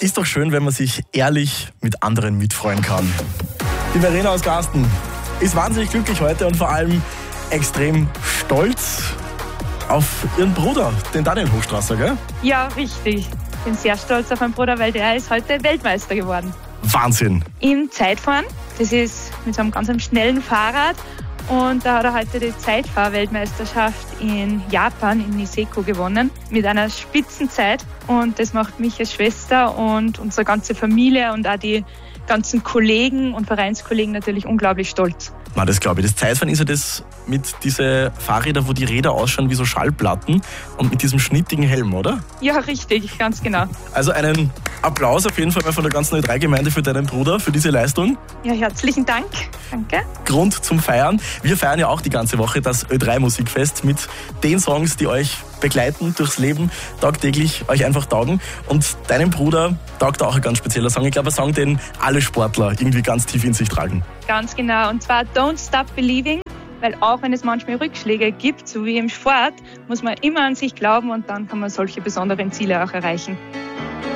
Ist doch schön, wenn man sich ehrlich mit anderen mitfreuen kann. Die Verena aus Garsten ist wahnsinnig glücklich heute und vor allem extrem stolz auf ihren Bruder, den Daniel Hochstrasser, gell? Ja, richtig. Ich bin sehr stolz auf meinen Bruder, weil der ist heute Weltmeister geworden. Wahnsinn! Im Zeitfahren, das ist mit so einem ganz schnellen Fahrrad. Und da hat er heute die Zeitfahr-Weltmeisterschaft in Japan, in Niseko, gewonnen. Mit einer Spitzenzeit. Und das macht mich als Schwester und unsere ganze Familie und auch die ganzen Kollegen und Vereinskollegen natürlich unglaublich stolz. Na, das glaube ich. Das Zeitfahren ist ja das mit diesen Fahrrädern, wo die Räder ausschauen wie so Schallplatten und mit diesem schnittigen Helm, oder? Ja, richtig, ganz genau. Also einen Applaus auf jeden Fall mal von der ganzen Ö3-Gemeinde für deinen Bruder, für diese Leistung. Ja, herzlichen Dank. Danke. Grund zum Feiern. Wir feiern ja auch die ganze Woche das Ö3-Musikfest mit den Songs, die euch begleiten durchs Leben, tagtäglich euch einfach taugen. Und deinem Bruder taugt auch ein ganz spezieller Song. Ich glaube, ein Song, den alle Sportler irgendwie ganz tief in sich tragen. Ganz genau. Und zwar Don't Stop Believing. Weil auch wenn es manchmal Rückschläge gibt, so wie im Sport, muss man immer an sich glauben und dann kann man solche besonderen Ziele auch erreichen.